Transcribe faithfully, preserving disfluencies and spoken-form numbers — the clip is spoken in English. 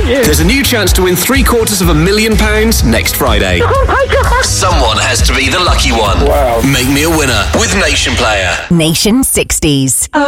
aren't you? There's a new chance to win three quarters of a million pounds next Friday. Oh my God. Someone has to be the lucky one. Wow. Make me a winner with Nation Player. Nation sixties.